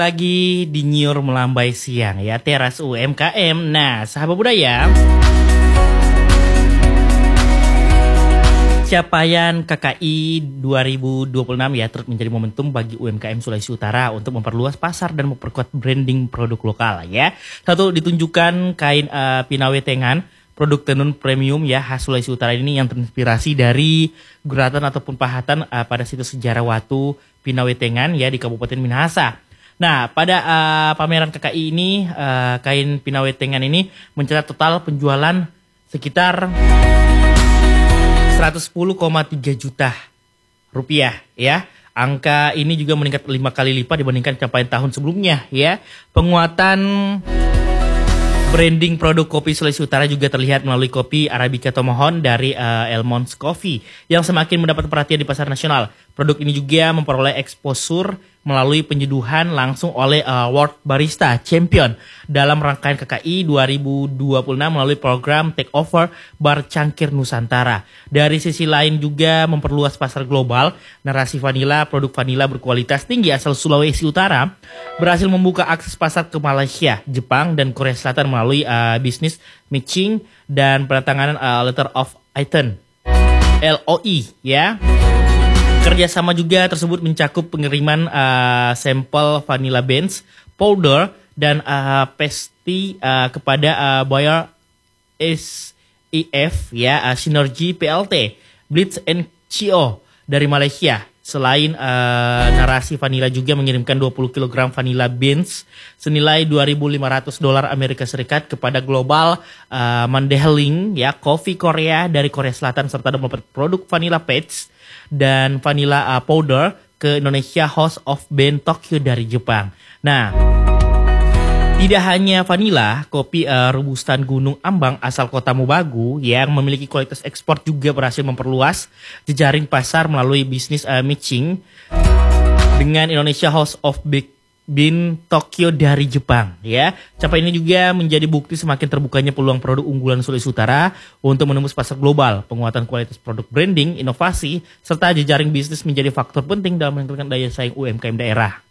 Lagi di Nyur Melambai Siang ya, Teras UMKM. Nah, sahabat budaya, capaian KKI 2026 ya turut menjadi momentum bagi UMKM Sulawesi Utara untuk memperluas pasar dan memperkuat branding produk lokal ya. Satu, ditunjukkan kain pinawetengan, produk tenun premium ya khas Sulawesi Utara ini yang terinspirasi dari guratan ataupun pahatan pada situs sejarah Watu Pinawetengan ya di Kabupaten Minahasa. Nah, pada pameran KKI ini, kain pinawetengan ini mencatat total penjualan sekitar 110,3 juta rupiah ya. Angka ini juga meningkat 5 kali lipat dibandingkan capaian tahun sebelumnya ya. Penguatan branding produk kopi Sulawesi Utara juga terlihat melalui kopi Arabica Tomohon dari Elmonts Coffee yang semakin mendapat perhatian di pasar nasional. Produk ini juga memperoleh exposure melalui penyeduhan langsung oleh World Barista Champion dalam rangkaian KKI 2026 melalui program Takeover Bar Cangkir Nusantara. Dari sisi lain juga memperluas pasar global, narasi vanila, produk vanila berkualitas tinggi asal Sulawesi Utara berhasil membuka akses pasar ke Malaysia, Jepang, dan Korea Selatan melalui bisnis matching dan penandatanganan Letter of Intent LOI ya. Kerjasama juga tersebut mencakup pengiriman sampel vanilla beans, powder, dan pastry kepada buyer SEF ya, Synergy PLT, Blitz and CO dari Malaysia. Selain narasi vanilla juga mengirimkan 20 kg vanilla beans senilai $2.500 Amerika Serikat kepada Global Mandeling ya, Coffee Korea dari Korea Selatan serta dapat produk vanilla paste dan vanilla powder ke Indonesia House of Band Tokyo dari Jepang. Nah, tidak hanya vanila, kopi Robustan Gunung Ambang asal Kota Mobagu yang memiliki kualitas ekspor juga berhasil memperluas jejaring pasar melalui bisnis matching dengan Indonesia House of Bean Tokyo dari Jepang ya. Capaian ini juga menjadi bukti semakin terbukanya peluang produk unggulan Sulawesi Utara untuk menembus pasar global. Penguatan kualitas produk branding, inovasi, serta jejaring bisnis menjadi faktor penting dalam meningkatkan daya saing UMKM daerah.